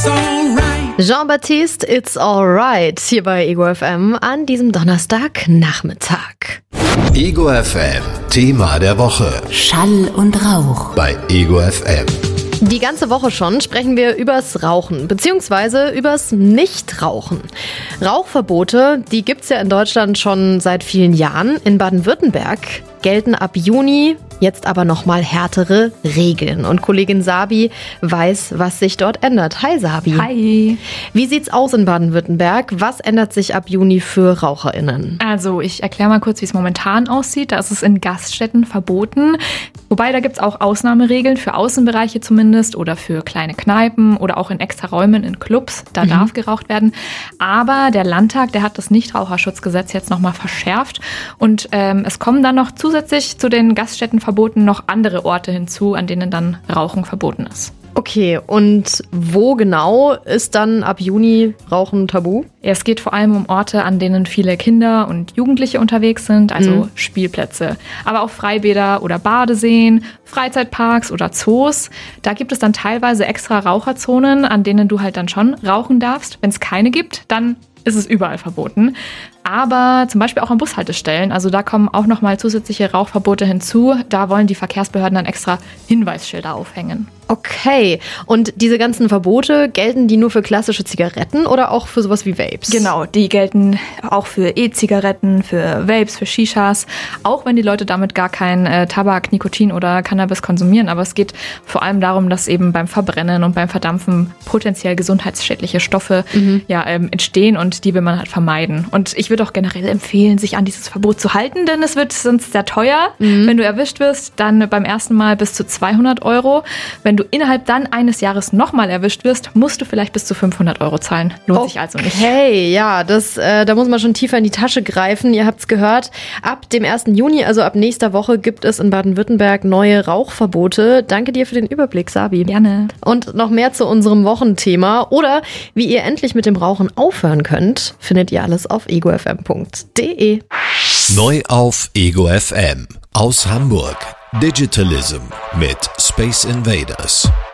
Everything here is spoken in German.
Jean-Baptiste, It's Alright, hier bei Ego FM an diesem Donnerstagnachmittag. Ego FM, Thema der Woche. Schall und Rauch. Bei Ego FM. Die ganze Woche schon sprechen wir übers Rauchen, beziehungsweise übers Nichtrauchen. Rauchverbote, die gibt's ja in Deutschland schon seit vielen Jahren. In Baden-Württemberg gelten ab Juni jetzt aber nochmal härtere Regeln. Und Kollegin Sabi weiß, was sich dort ändert. Hi Sabi. Hi. Wie sieht's aus in Baden-Württemberg? Was ändert sich ab Juni für RaucherInnen? Also ich erkläre mal kurz, wie es momentan aussieht. Da ist es in Gaststätten verboten. Wobei, da gibt's auch Ausnahmeregeln für Außenbereiche zumindest oder für kleine Kneipen oder auch in extra Räumen in Clubs. Da darf geraucht werden. Aber der Landtag, der hat das Nichtraucherschutzgesetz jetzt nochmal verschärft. Und es kommen dann noch zusätzlich zu den Gaststättenverboten noch andere Orte hinzu, an denen dann Rauchen verboten ist. Okay, und wo genau ist dann ab Juni Rauchen tabu? Es geht vor allem um Orte, an denen viele Kinder und Jugendliche unterwegs sind, also Spielplätze. Aber auch Freibäder oder Badeseen, Freizeitparks oder Zoos. Da gibt es dann teilweise extra Raucherzonen, an denen du halt dann schon rauchen darfst. Wenn es keine gibt, dann ist es überall verboten. Aber zum Beispiel auch an Bushaltestellen. Also da kommen auch nochmal zusätzliche Rauchverbote hinzu. Da wollen die Verkehrsbehörden dann extra Hinweisschilder aufhängen. Okay, und diese ganzen Verbote, gelten die nur für klassische Zigaretten oder auch für sowas wie Vapes? Genau, die gelten auch für E-Zigaretten, für Vapes, für Shishas, auch wenn die Leute damit gar kein Tabak, Nikotin oder Cannabis konsumieren. Aber es geht vor allem darum, dass eben beim Verbrennen und beim Verdampfen potenziell gesundheitsschädliche Stoffe entstehen und die will man halt vermeiden. Und ich würde auch generell empfehlen, sich an dieses Verbot zu halten, denn es wird sonst sehr teuer. Wenn du erwischt wirst, dann beim ersten Mal bis zu 200 €. Wenn du innerhalb dann eines Jahres nochmal erwischt wirst, musst du vielleicht bis zu 500 € zahlen. Lohnt sich also nicht. Okay, ja, da muss man schon tiefer in die Tasche greifen. Ihr habt's gehört. Ab dem 1. Juni, also ab nächster Woche, gibt es in Baden-Württemberg neue Rauchverbote. Danke dir für den Überblick, Sabi. Gerne. Und noch mehr zu unserem Wochenthema oder wie ihr endlich mit dem Rauchen aufhören könnt, findet ihr alles auf egofm.de. Neu auf Ego FM. Aus Hamburg. Digitalism mit Space Invaders.